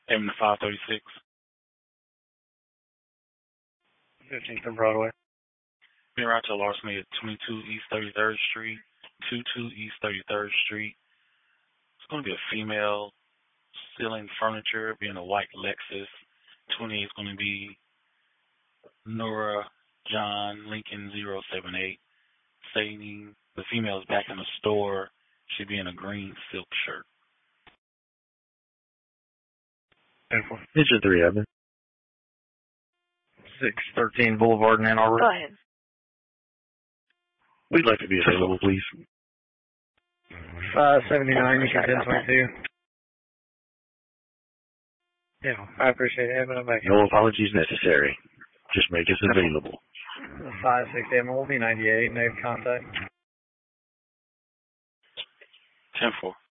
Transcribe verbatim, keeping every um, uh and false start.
M to five thirty-six. fifteenth and Broadway. Being right to larceny at twenty-two East thirty-third Street, twenty-two East thirty-third Street. It's going to be a female stealing furniture, being a white Lexus. twenty is going to be Nora John Lincoln zero seven eight. Stating the female is back in the store. She'd be in a green silk shirt. Engine three, Evan. six thirteen Boulevard in Ann Arbor. Go ahead. We'd like to be available, please. five seventy-nine, you can ten twenty-two. Yeah, I appreciate it, but I'm back. No apologies necessary. Just make us available. five sixty, M will be ninety-eight, no contact. ten four.